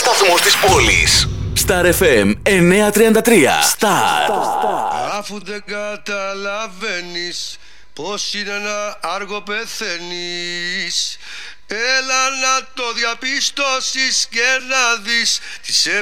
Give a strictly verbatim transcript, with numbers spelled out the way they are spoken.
σταθμός της πόλης. Star εφ εμ εννιακόσια τριάντα τρία. Star. Αφού δεν καταλαβαίνεις πως είναι να άργο πεθαίνεις, έλα να το διαπιστώσεις και να δεις τις